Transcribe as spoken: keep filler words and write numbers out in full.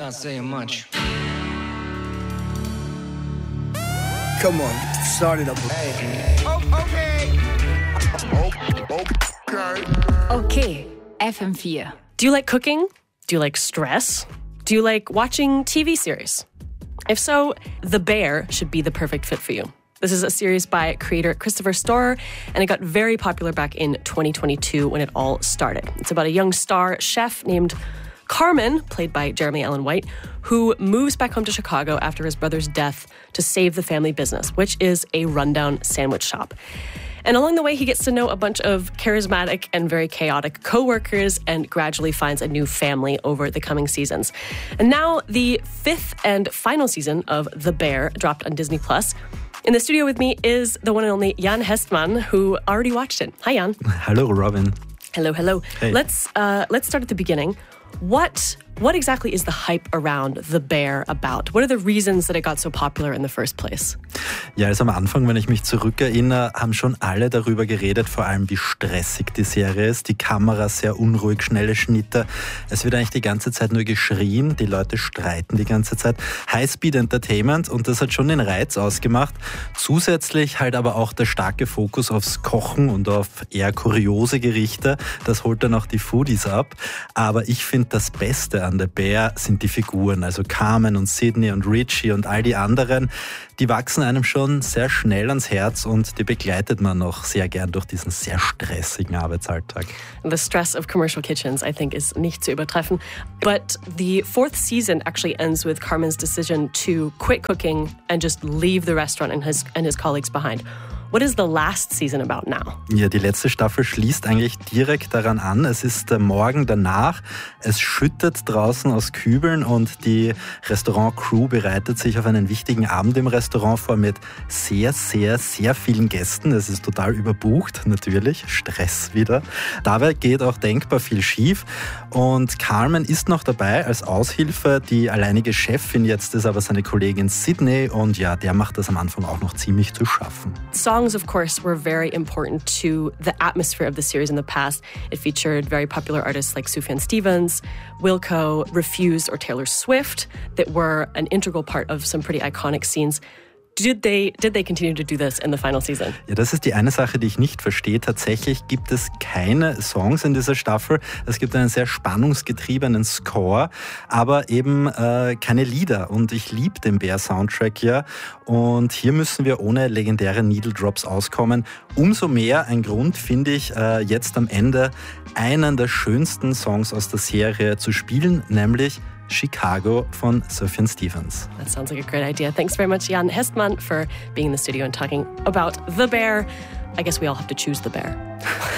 Not saying much. Come on, start it up. Hey. Oh, okay. Okay. Okay, F M four. Do you like cooking? Do you like stress? Do you like watching T V series? If so, The Bear should be the perfect fit for you. This is a series by creator Christopher Storer, and it got very popular back in twenty twenty-two when it all started. It's about a young star chef named Carmen, played by Jeremy Allen White, who moves back home to Chicago after his brother's death to save the family business, which is a rundown sandwich shop. And along the way, he gets to know a bunch of charismatic and very chaotic co-workers and gradually finds a new family over the coming seasons. And now the fifth and final season of The Bear dropped on Disney Plus. In the studio with me is the one and only Jan Hestman, who already watched it. Hi, Jan. Hello, Robin. Hello, hello. Hey. Let's uh, let's start at the beginning. What what exactly is the hype around The Bear about? What are the reasons that it got so popular in the first place? Ja, also am Anfang, wenn ich mich zurückerinnere, haben schon alle darüber geredet, vor allem wie stressig die Serie ist. Die Kamera sehr unruhig, schnelle Schnitte. Es wird eigentlich die ganze Zeit nur geschrien, die Leute streiten die ganze Zeit. High-Speed Entertainment, und das hat schon den Reiz ausgemacht. Zusätzlich halt aber auch der starke Fokus aufs Kochen und auf eher kuriose Gerichte. Das holt dann auch die Foodies ab. Aber ich finde, das Beste an The Bear sind die Figuren, also Carmen und Sydney und Richie und all die anderen. Die wachsen einem schon sehr schnell ans Herz und die begleitet man noch sehr gern durch diesen sehr stressigen Arbeitsalltag. The stress of commercial kitchens, I think, is nicht zu übertreffen. But the fourth season actually ends with Carmen's decision to quit cooking and just leave the restaurant and his, and his colleagues behind. What is the last season about now? Ja, die letzte Staffel schließt eigentlich direkt daran an. Es ist der Morgen danach. Es schüttet draußen aus Kübeln und die Restaurant-Crew bereitet sich auf einen wichtigen Abend im Restaurant vor mit sehr, sehr, sehr vielen Gästen. Es ist total überbucht, natürlich. Stress wieder. Dabei geht auch denkbar viel schief. Und Carmen ist noch dabei als Aushilfe. Die alleinige Chefin jetzt ist aber seine Kollegin Sydney. Und ja, der macht das am Anfang auch noch ziemlich zu schaffen. Songs, of course, were very important to the atmosphere of the series in the past. It featured very popular artists like Sufjan Stevens, Wilco, Refused, or Taylor Swift that were an integral part of some pretty iconic scenes. Did they, did they continue to do this in the final season? Ja, das ist die eine Sache, die ich nicht verstehe. Tatsächlich gibt es keine Songs in dieser Staffel. Es gibt einen sehr spannungsgetriebenen Score, aber eben äh, keine Lieder. Und ich liebe den Bear-Soundtrack ja. Und hier müssen wir ohne legendäre Needle Drops auskommen. Umso mehr ein Grund, finde ich, äh, jetzt am Ende einen der schönsten Songs aus der Serie zu spielen, nämlich Chicago von Sufjan Stevens. That sounds like a great idea. Thanks very much, Jan Hestman, for being in the studio and talking about The Bear. I guess we all have to choose The Bear.